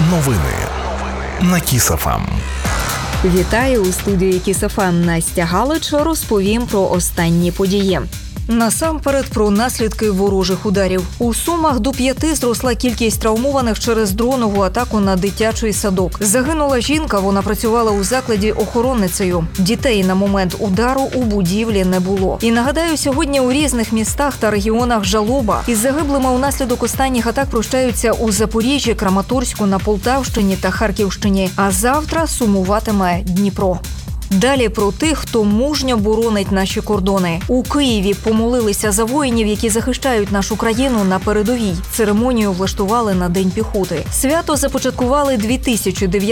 Новини на Кіс ФМ. Вітаю, у студії Кіс ФМ Настя Галич. Розповім про останні події. Насамперед про наслідки ворожих ударів. У Сумах до 5 зросла кількість травмованих через дронову атаку на дитячий садок. Загинула жінка, вона працювала у закладі охоронницею. Дітей на момент удару у будівлі не було. І нагадаю, сьогодні у різних містах та регіонах жалоба. Із загиблими унаслідок останніх атак прощаються у Запоріжжі, Краматорську, на Полтавщині та Харківщині. А завтра сумуватиме Дніпро. Далі про тих, хто мужньо боронить наші кордони. У Києві помолилися за воїнів, які захищають нашу країну на передовій. Церемонію влаштували на День піхоти. Свято започаткували 2009